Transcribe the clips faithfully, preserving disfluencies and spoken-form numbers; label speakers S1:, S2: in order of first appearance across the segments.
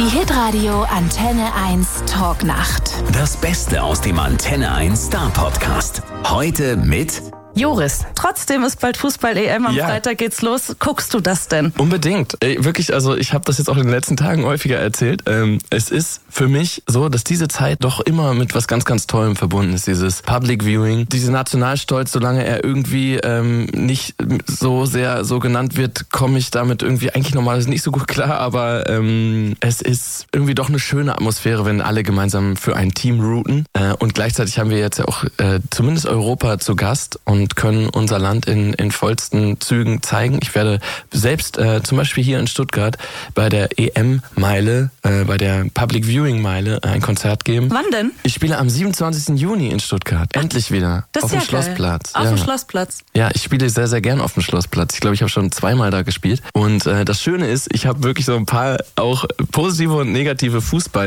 S1: Die Hitradio Antenne eins Talknacht.
S2: Das Beste aus dem Antenne eins Star Podcast. Heute mit
S3: Joris, trotzdem ist bald Fußball-E M, am
S4: Ja.
S3: Freitag geht's los. Guckst du das denn?
S4: Unbedingt. Ey, wirklich, also ich habe das jetzt auch in den letzten Tagen häufiger erzählt. Ähm, es ist für mich so, dass diese Zeit doch immer mit was ganz, ganz Tollem verbunden ist. Dieses Public Viewing, diese Nationalstolz, solange er irgendwie ähm, nicht so sehr so genannt wird, komme ich damit irgendwie eigentlich normalerweise nicht so gut klar. Aber ähm, es ist irgendwie doch eine schöne Atmosphäre, wenn alle gemeinsam für ein Team routen. Äh, und gleichzeitig haben wir jetzt ja auch äh, zumindest Europa zu Gast und können unser Land in, in vollsten Zügen zeigen. Ich werde selbst äh, zum Beispiel hier in Stuttgart bei der E M-Meile, äh, bei der Public Viewing-Meile ein Konzert geben.
S3: Wann denn?
S4: Ich spiele am siebenundzwanzigsten Juni in Stuttgart. Endlich wieder.
S3: Das
S4: auf
S3: ist
S4: dem
S3: ja
S4: Schlossplatz.
S3: Geil. Auf
S4: ja.
S3: dem Schlossplatz.
S4: Ja, ich spiele sehr, sehr gern auf dem Schlossplatz. Ich glaube, ich habe schon zweimal da gespielt. Und äh, das Schöne ist, ich habe wirklich so ein paar auch positive und negative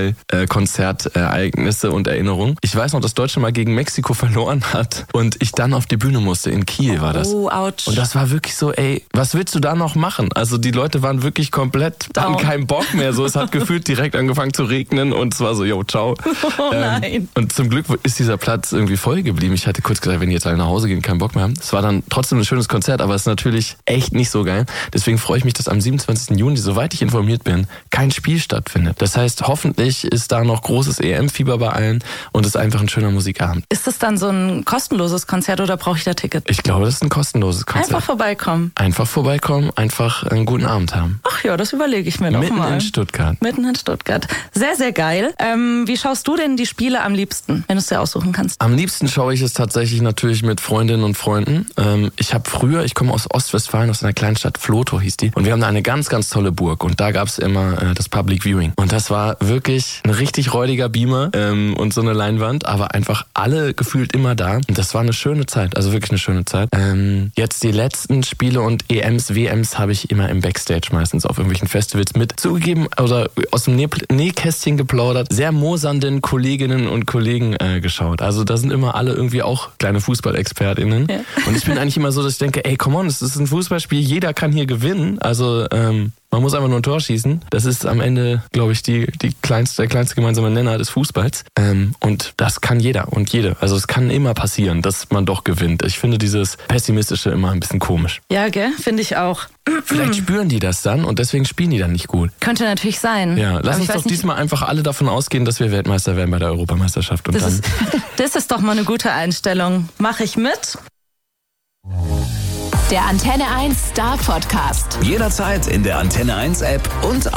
S4: Fußball-Konzertereignisse und Erinnerungen. Ich weiß noch, dass Deutschland mal gegen Mexiko verloren hat und ich dann auf die Bühne musste. In Kiel war das.
S3: Oh, ouch.
S4: Und das war wirklich so, ey, was willst du da noch machen? Also die Leute waren wirklich komplett, hatten
S3: Down.
S4: keinen Bock mehr. So, es hat gefühlt direkt angefangen zu regnen und es war so, yo, ciao.
S3: Oh nein.
S4: Ähm, und zum Glück ist dieser Platz irgendwie voll geblieben. Ich hatte kurz gesagt, wenn die jetzt alle nach Hause gehen, keinen Bock mehr haben. Es war dann trotzdem ein schönes Konzert, aber es ist natürlich echt nicht so geil. Deswegen freue ich mich, dass am siebenundzwanzigsten Juni, soweit ich informiert bin, kein Spiel stattfindet. Das heißt, hoffentlich ist da noch großes E M-Fieber bei allen und es ist einfach ein schöner Musikabend.
S3: Ist das dann so ein kostenloses Konzert oder brauche ich da Ticket?
S4: Ich glaube, das ist ein kostenloses Konzert.
S3: Einfach vorbeikommen.
S4: Einfach vorbeikommen, einfach einen guten Abend haben.
S3: Ach ja, das überlege ich mir noch
S4: Mitten
S3: mal.
S4: in Stuttgart.
S3: Mitten in Stuttgart. Sehr, sehr geil. Ähm, wie schaust du denn die Spiele am liebsten, wenn du es dir aussuchen kannst?
S4: Am liebsten schaue ich es tatsächlich natürlich mit Freundinnen und Freunden. Ähm, ich habe früher, ich komme aus Ostwestfalen, aus einer kleinen Stadt, Vlotho hieß die. Und wir haben da eine ganz, ganz tolle Burg. Und da gab es immer äh, das Public Viewing. Und das war wirklich ein richtig räudiger Beamer ähm, und so eine Leinwand. Aber einfach alle gefühlt immer da. Und das war eine schöne Zeit, also wirklich eine schöne Zeit. Ähm, jetzt die letzten Spiele und E Ms, W Ms habe ich immer im Backstage meistens auf irgendwelchen Festivals mit zugegeben oder aus dem Näh- Nähkästchen geplaudert. Sehr mosernden Kolleginnen und Kollegen äh, geschaut. Also da sind immer alle irgendwie auch kleine FußballexpertInnen.
S3: Ja.
S4: Und ich bin eigentlich immer so, dass ich denke, ey, come on, es ist ein Fußballspiel, jeder kann hier gewinnen. Also ähm, man muss einfach nur ein Tor schießen. Das ist am Ende, glaube ich, die, die kleinste, der kleinste gemeinsame Nenner des Fußballs. Ähm, und das kann jeder und jede. Also es kann immer passieren, dass man doch gewinnt. Ich finde dieses Pessimistische immer ein bisschen komisch.
S3: Ja, gell? Finde ich auch.
S4: Vielleicht spüren die das dann und deswegen spielen die dann nicht gut.
S3: Könnte natürlich sein.
S4: Ja, lass
S3: Aber
S4: uns
S3: ich weiß
S4: doch
S3: nicht,
S4: diesmal einfach alle davon ausgehen, dass wir Weltmeister werden bei der Europameisterschaft. Und
S3: Das
S4: dann
S3: ist, das ist doch mal eine gute Einstellung. Mache ich mit?
S1: Der Antenne eins Star Podcast.
S2: jederzeit in der Antenne eins App und